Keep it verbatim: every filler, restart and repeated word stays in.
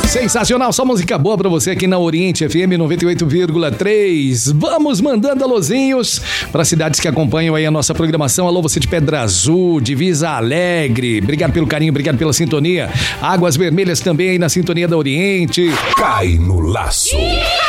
Sensacional, só música boa pra você aqui na Oriente F M noventa e oito vírgula três. Vamos mandando alôzinhos para cidades que acompanham aí a nossa programação. Alô, você de Pedra Azul, Divisa Alegre. Obrigado pelo carinho, obrigado pela sintonia. Águas Vermelhas também aí na sintonia da Oriente. Cai no laço.